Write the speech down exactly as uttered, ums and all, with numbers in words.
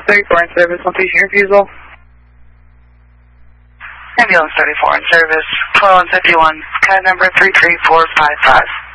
thirty-four in service, one patient refusal. Ambulance thirty-four in service, twelve fifty-one, code number three three four five five.